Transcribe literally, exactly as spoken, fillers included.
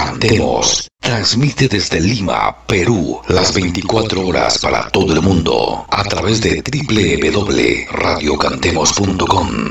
Cantemos transmite desde Lima, Perú, las veinticuatro horas para todo el mundo a través de doble u doble u doble u punto radio cantemos punto com.